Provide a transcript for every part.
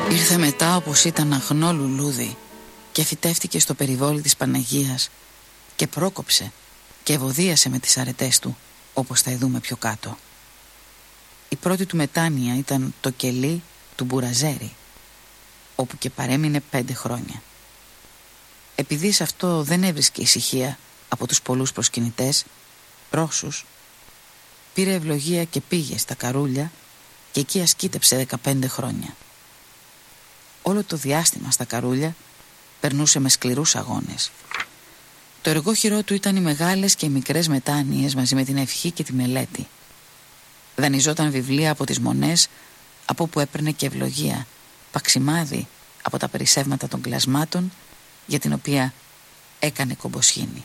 Ήρθε μετά όπως ήταν αγνό λουλούδι και φυτεύτηκε στο περιβόλι της Παναγίας και πρόκοψε και ευωδίασε με τις αρετές του, όπως θα δούμε πιο κάτω. Η πρώτη του μετάνοια ήταν το κελί του Μπουραζέρι, όπου και παρέμεινε 5 χρόνια. Επειδή σε αυτό δεν έβρισκε ησυχία από τους πολλούς προσκυνητές, Ρώσους, πήρε ευλογία και πήγε στα Καρούλια και εκεί ασκήτεψε 15 χρόνια. Όλο το διάστημα στα Καρούλια περνούσε με σκληρούς αγώνες. Το εργόχειρό του ήταν οι μεγάλες και οι μικρές μετάνοιες μαζί με την ευχή και τη μελέτη. Δανειζόταν βιβλία από τις μονές, από όπου έπαιρνε και ευλογία, παξιμάδι από τα περισσεύματα των κλασμάτων, για την οποία έκανε κομποσχήνη.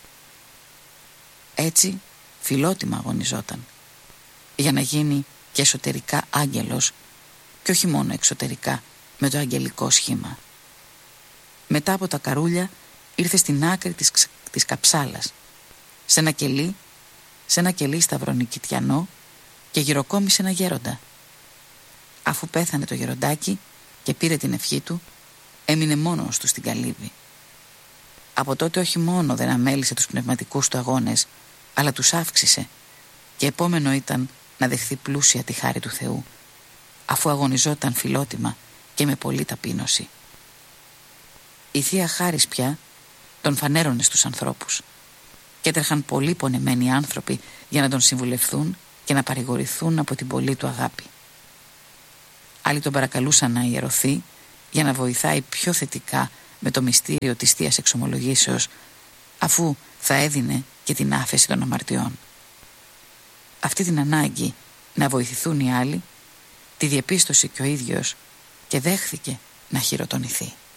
Έτσι φιλότιμα αγωνιζόταν, για να γίνει και εσωτερικά άγγελος και όχι μόνο εξωτερικά με το αγγελικό σχήμα. Μετά από τα Καρούλια ήρθε στην άκρη της Καψάλας, σε ένα κελί σταυρονικητιανό, και γυροκόμησε ένα γέροντα. Αφού πέθανε το γεροντάκι και πήρε την ευχή του, έμεινε μόνος του στην Καλύβη. Από τότε όχι μόνο δεν αμέλησε τους πνευματικούς του αγώνες, αλλά τους αύξησε, και επόμενο ήταν να δεχθεί πλούσια τη χάρη του Θεού, αφού αγωνιζόταν φιλότιμα και με πολλή ταπείνωση. Η Θεία Χάρις πια τον φανέρωνε στους ανθρώπους και έτρεχαν πολλοί πονεμένοι άνθρωποι για να τον συμβουλευθούν και να παρηγορηθούν από την πολλή του αγάπη. Άλλοι τον παρακαλούσαν να ιερωθεί για να βοηθάει πιο θετικά με το μυστήριο της Θείας Εξομολογήσεως, αφού θα έδινε και την άφεση των αμαρτιών. Αυτή την ανάγκη να βοηθηθούν οι άλλοι τη διεπίστωσε και ο ίδιος και δέχθηκε να χειροτονηθεί.